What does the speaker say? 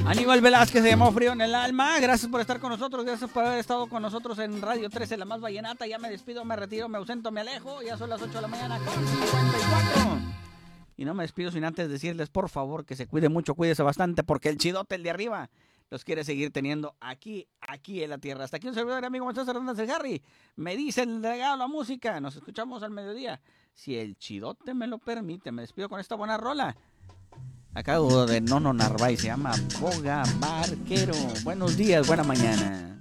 Aníbal Velázquez se llamó Frío en el Alma. Gracias por estar con nosotros. Gracias por haber estado con nosotros en Radio 13, la más vallenata. Ya me despido, me retiro, me ausento, me alejo. Ya son las 8 de la mañana con 54. Y no me despido sin antes decirles, por favor, que se cuide mucho, cuídese bastante, porque el chidote, el de arriba, los quiere seguir teniendo aquí en la tierra. Hasta aquí un servidor, amigo Moisés Hernández el Harry. Me dice el delegado la música. Nos escuchamos al mediodía. Si el chidote me lo permite, me despido con esta buena rola. Acá de Nono Narváez, se llama Boga Barquero. Buenos días, buena mañana.